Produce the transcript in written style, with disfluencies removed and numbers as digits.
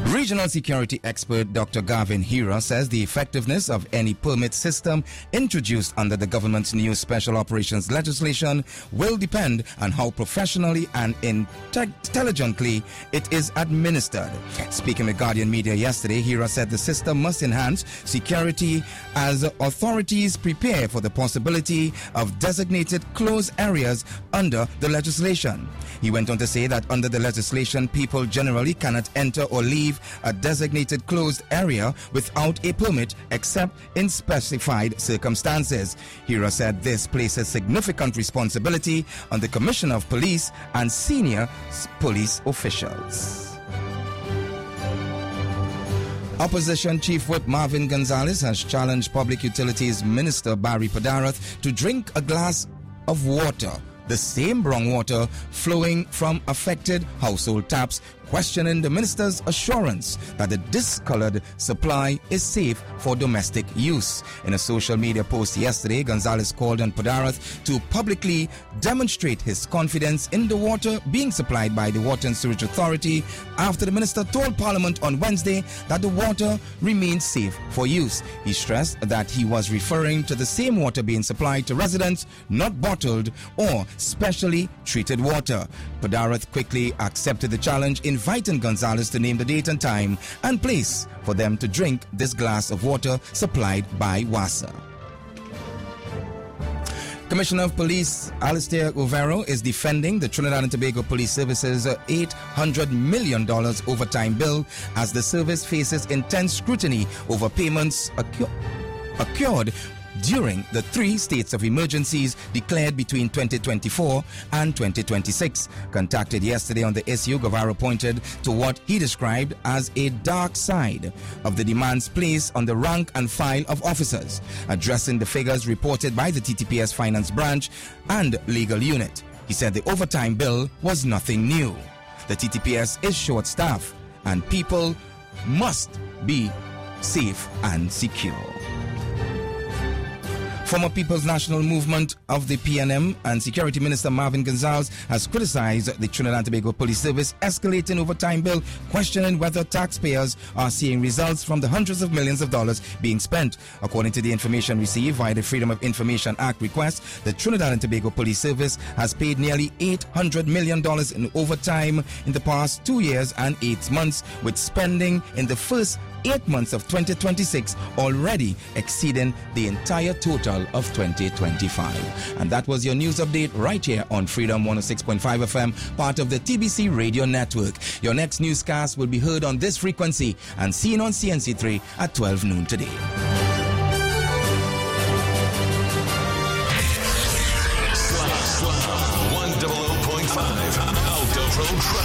Regional security expert Dr. Gavin Hira says the effectiveness of any permit system introduced under the government's new special operations legislation will depend on how professionally and intelligently it is administered. Speaking with Guardian Media yesterday, Hira said the system must enhance security as authorities prepare for the possibility of designated closed areas under the legislation. He went on to say that under the legislation, people generally cannot enter or leave a designated closed area without a permit except in specified circumstances. Hira said this places significant responsibility on the Commissioner of Police and senior police officials. Opposition Chief Whip Marvin Gonzalez has challenged Public Utilities Minister Barry Podarath to drink a glass of water, the same brown water flowing from affected household taps, questioning the minister's assurance that the discolored supply is safe for domestic use. In a social media post yesterday, Gonzalez called on Podarath to publicly demonstrate his confidence in the water being supplied by the Water and Sewerage Authority after the minister told Parliament on Wednesday that the water remains safe for use. He stressed that he was referring to the same water being supplied to residents, not bottled or specially treated water. Podarath quickly accepted the challenge, inviting Gonzalez to name the date and time and place for them to drink this glass of water supplied by WASA. Commissioner of Police Alistair Overo is defending the Trinidad and Tobago Police Service's $800 million overtime bill as the service faces intense scrutiny over payments occurred during the 3 states of emergencies declared between 2024 and 2026. Contacted yesterday on the issue, Guevara pointed to what he described as a dark side of the demands placed on the rank and file of officers, addressing the figures reported by the TTPS Finance Branch and Legal Unit. He said the overtime bill was nothing new. The TTPS is short-staffed and people must be safe and secure. Former People's National Movement of the PNM and Security Minister Marvin Gonzalez has criticized the Trinidad and Tobago Police Service escalating overtime bill, questioning whether taxpayers are seeing results from the hundreds of millions of dollars being spent. According to the information received via the Freedom of Information Act request, the Trinidad and Tobago Police Service has paid nearly $800 million in overtime in the past 2 years and 8 months, with spending in the first 8 months of 2026 already exceeding the entire total of 2025. And that was your news update right here on Freedom 106.5 FM, part of the TBC Radio Network. Your next newscast will be heard on this frequency and seen on CNC3 at 12 noon today. 100.5 Out of Road